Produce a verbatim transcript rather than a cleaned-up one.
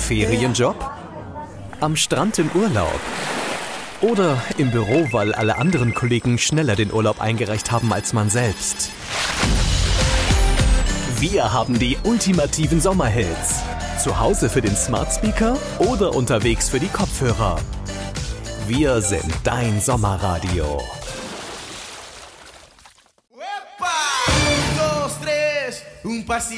Ferienjob? Am Strand im Urlaub? Oder im Büro, weil alle anderen Kollegen schneller den Urlaub eingereicht haben als man selbst? Wir haben die ultimativen Sommerhits. Zu Hause für den Smart Speaker oder unterwegs für die Kopfhörer. Wir sind dein Sommerradio. Un, dos, tres, un pasito.